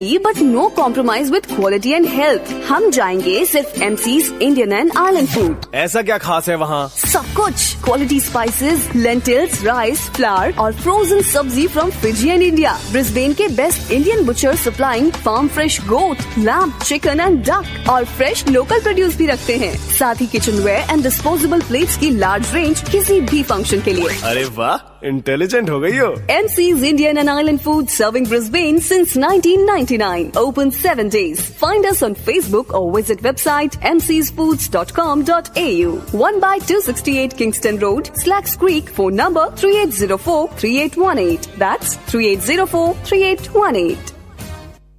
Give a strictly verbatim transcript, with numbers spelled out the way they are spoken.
but no compromise with quality and health. हम जाएंगे सिर्फ MCs Indian and island food. ऐसा क्या खास है वहाँ? सब कुछ, quality spices, lentils, rice, flower और फ्रोजन सब्जी from Fiji and India. Brisbane के best Indian butcher supplying farm fresh goat, lamb, chicken and duck और फ्रेश लोकल प्रोड्यूस भी रखते हैं। साथ ही kitchen where and disposable plates की लार्ज रेंज किसी भी फंक्शन के लिए। अरे वाह, इंटेलिजेंट हो गई हो। MCs Indian and island food serving Brisbane since nineteen ninety nine, open seven days. Find us on Facebook or visit website m c s foods dot com dot a u. one by two sixty-eight Kingston Road, Slacks Creek. Phone number three eight zero four three eight one eight. That's three eight zero four three eight one eight.